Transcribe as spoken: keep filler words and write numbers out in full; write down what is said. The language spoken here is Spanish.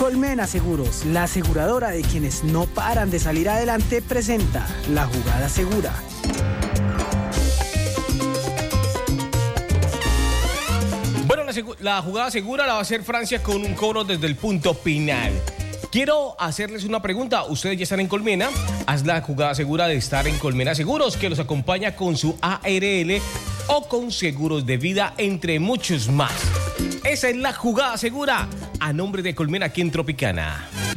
Colmena Seguros, la aseguradora de quienes no paran de salir adelante, presenta La Jugada Segura. Bueno, la, segu- la jugada segura la va a hacer Francia con un cobro desde el punto final. Quiero hacerles una pregunta. Ustedes ya están en Colmena. Haz la jugada segura de estar en Colmena Seguros, que los acompaña con su A R L o con seguros de vida, entre muchos más. Esa es la jugada segura a nombre de Colmena aquí en Tropicana.